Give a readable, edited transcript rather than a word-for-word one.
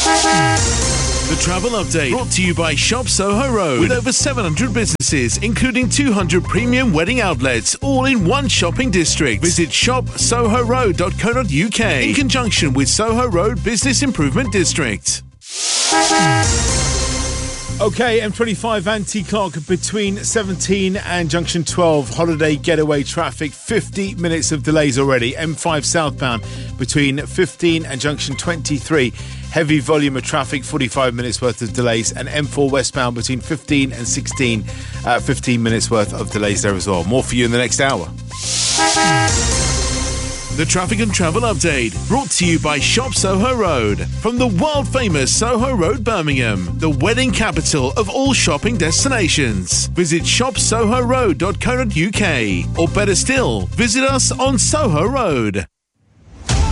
The travel update brought to you by Shop Soho Road. With over 700 businesses, including 200 premium wedding outlets, all in one shopping district. Visit shopsohoroad.co.uk in conjunction with Soho Road Business Improvement District. Okay, M25 anti-clock between 17 and junction 12. Holiday getaway traffic, 50 minutes of delays already. M5 southbound between 15 and junction 23. Heavy volume of traffic, 45 minutes worth of delays. And M4 westbound between 15 and 16, 15 minutes worth of delays there as well. More for you in the next hour. The traffic and travel update brought to you by Shop Soho Road. From the world famous Soho Road, Birmingham, the wedding capital of all shopping destinations. Visit shopsohoroad.co.uk or better still, visit us on Soho Road.